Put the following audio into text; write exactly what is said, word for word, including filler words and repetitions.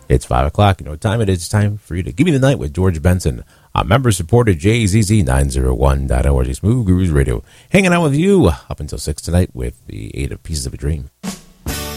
It's five o'clock. You know what time it is. It's time for you to Give Me the Night with George Benson. Uh, member-supported J Z Z nine oh one dot org. Smooth Grooves Radio. Hanging out with you up until six tonight with the eight of Pieces of a Dream.